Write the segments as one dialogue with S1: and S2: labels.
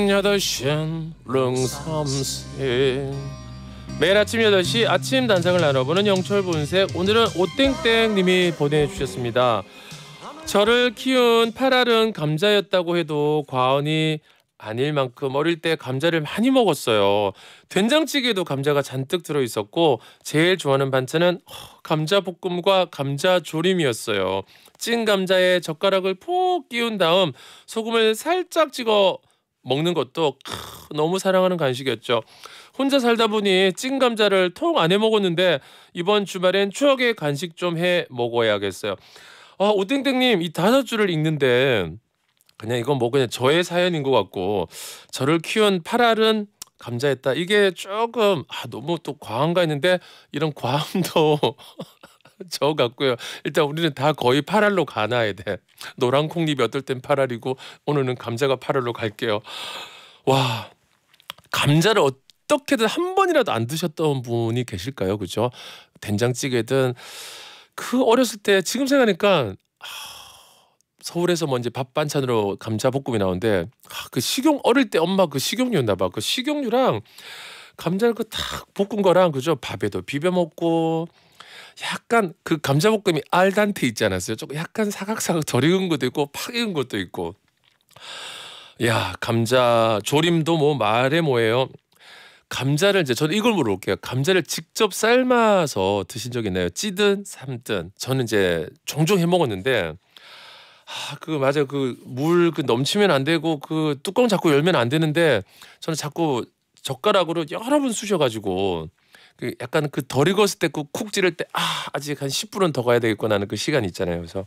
S1: 8시엔 릉삼생 매일 아침 8시 아침 단상을 나눠보는 영철본색. 오늘은 오땡땡님이 보내주셨습니다. 저를 키운 팔알은 감자였다고 해도 과언이 아닐 만큼 어릴 때 감자를 많이 먹었어요. 된장찌개에도 감자가 잔뜩 들어있었고 제일 좋아하는 반찬은 감자볶음과 감자조림이었어요. 찐 감자에 젓가락을 푹 끼운 다음 소금을 살짝 찍어 먹는 것도 너무 사랑하는 간식이었죠. 혼자 살다 보니 찐 감자를 통 안 해 먹었는데 이번 주말엔 추억의 간식 좀 해 먹어야겠어요. 오땡땡님 이 5줄을 읽는데 그냥 이건 뭐 그냥 저의 사연인 것 같고, 저를 키운 팔알은 감자였다. 이게 조금 너무 또 과한가 했는데 이런 과함도 저 같고요. 일단 우리는 다 거의 팔알로 가나야 돼. 노란 콩잎이 어떨 땐 팔알이고 오늘은 감자가 팔알로 갈게요. 와, 감자를 어떻게든 한 번이라도 안 드셨던 분이 계실까요? 그죠? 된장찌개든 그 어렸을 때 지금 생각하니까 서울에서 뭐 이제 밥 반찬으로 감자볶음이 나오는데 그 식용 어릴 때 엄마 그 식용유였나 봐. 그 식용유랑 감자를 그 탁 볶은 거랑 그죠? 밥에도 비벼 먹고 약간 그 감자볶음이 알단테 있지 않았어요? 조금 약간 사각사각 덜 익은 것도 있고 팍 익은 것도 있고. 야, 감자 조림도 뭐 말해 뭐예요. 감자를 이제 저는 이걸 물어볼게요. 감자를 직접 삶아서 드신 적 있나요? 찌든 삶든. 저는 이제 종종 해 먹었는데 그 맞아요. 그 물 그 넘치면 안 되고 그 뚜껑 자꾸 열면 안 되는데 저는 자꾸 젓가락으로 여러 번 쑤셔가지고 그 약간 그 덜 익었을 때 그 쿡 찌를 때 아직 한 10분은 더 가야 되겠구나 하는 그 시간 있잖아요. 그래서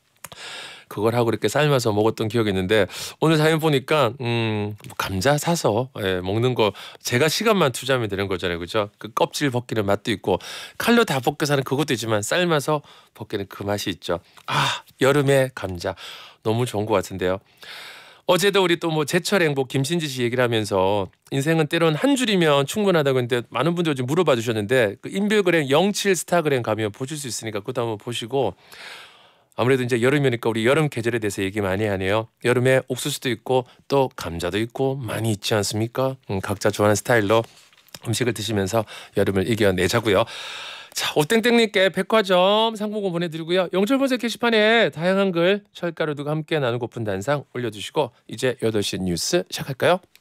S1: 그걸 하고 이렇게 삶아서 먹었던 기억이 있는데 오늘 사연 보니까 감자 사서 먹는 거 제가 시간만 투자하면 되는 거잖아요. 그죠? 그 껍질 벗기는 맛도 있고 칼로 다 벗겨서 하는 그것도 있지만 삶아서 벗기는 그 맛이 있죠. 여름에 감자 너무 좋은 것 같은데요. 어제도 우리 또 뭐 제철 행복 김신지 씨 얘기를 하면서 인생은 때론 한 줄이면 충분하다고 했는데 많은 분들이 좀 물어봐 주셨는데 그 인별그램 07 스타그램 가면 보실 수 있으니까 그것도 한번 보시고, 아무래도 이제 여름이니까 우리 여름 계절에 대해서 얘기 많이 하네요. 여름에 옥수수도 있고 또 감자도 있고 많이 있지 않습니까? 각자 좋아하는 스타일로 음식을 드시면서 여름을 이겨내자고요. 자, 오땡땡님께 백화점 상품권 보내드리고요. 영철본색 게시판에 다양한 글 철가루들과 함께 나누고픈 단상 올려주시고 이제 8시 뉴스 시작할까요?